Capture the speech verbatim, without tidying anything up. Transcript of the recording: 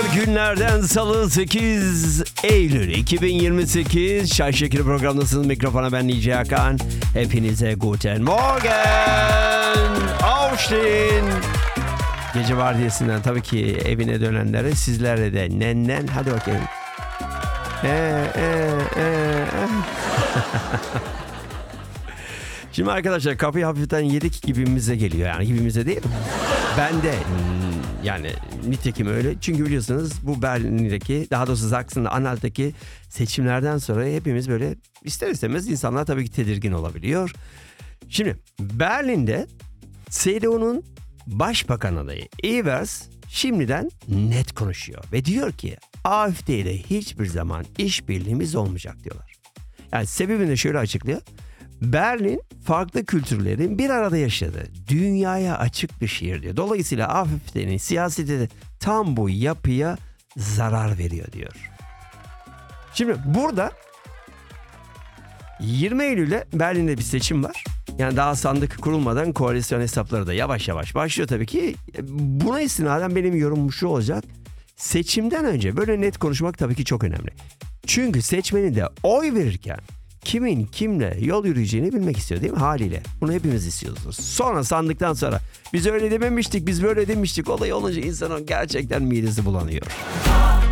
Günlerden Salı sekiz Eylül iki bin yirmi sekiz Şarj Şekeri programındasınız. Mikrofona ben Nice Hakan. Hepinize Guten Morgen. Aufstehen. Gece vardiyasından tabii ki evine dönenlere, sizlere de nennen. Hadi bakayım. Ee, ee, ee. Şimdi arkadaşlar, kapıyı hafiften yedik gibimize geliyor. Yani gibimize değil. Ben de yani nitekim öyle. Çünkü biliyorsunuz bu Berlin'deki, daha doğrusu Sachsen-Anhalt'taki seçimlerden sonra hepimiz böyle ister istemez insanlar tabii ki tedirgin olabiliyor. Şimdi Berlin'de C D U'nun başbakan adayı Evers şimdiden net konuşuyor ve diyor ki A F D ile hiçbir zaman işbirliğimiz olmayacak diyorlar. Yani sebebini de şöyle açıklıyor. Berlin farklı kültürlerin bir arada yaşadığı, dünyaya açık bir şehir diyor. Dolayısıyla A F D'nin siyaseti de tam bu yapıya zarar veriyor diyor. Şimdi burada yirmi Eylül'de Berlin'de bir seçim var. Yani daha sandık kurulmadan koalisyon hesapları da yavaş yavaş başlıyor tabii ki. Buna istinaden benim yorumum şu olacak. Seçimden önce böyle net konuşmak tabii ki çok önemli. Çünkü seçmenin de oy verirken kimin kimle yol yürüyeceğini bilmek istiyor değil mi haliyle? Bunu hepimiz istiyoruz. Sonra sandıktan sonra biz öyle dememiştik, biz böyle demiştik olayı olunca insanın gerçekten midesi bulanıyor.